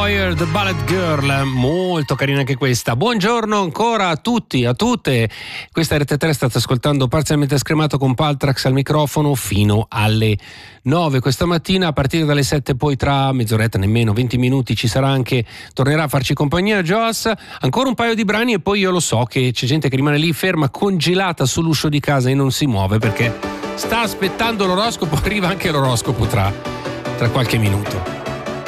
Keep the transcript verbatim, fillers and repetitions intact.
Moyer, The Ballet Girl, molto carina anche questa. Buongiorno ancora a tutti, a tutte. Questa è R T tre, state ascoltando Parzialmente Scremato con Paltrax al microfono fino alle nove questa mattina. A partire dalle sette poi tra mezz'oretta, nemmeno venti minuti, ci sarà anche, tornerà a farci compagnia Joas. Ancora un paio di brani e poi io lo so che c'è gente che rimane lì ferma, congelata sull'uscio di casa e non si muove perché sta aspettando l'oroscopo. Arriva anche l'oroscopo tra, tra qualche minuto.